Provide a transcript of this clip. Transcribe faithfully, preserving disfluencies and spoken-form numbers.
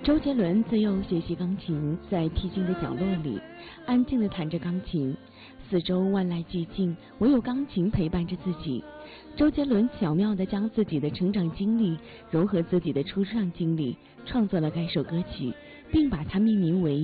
周杰伦自幼学习钢琴，在僻静的角落里，安静地弹着钢琴，四周万籁俱静，唯有钢琴陪伴着自己。周杰伦巧妙地将自己的成长经历融合自己的初创经历，创作了该首歌曲，并把它命名为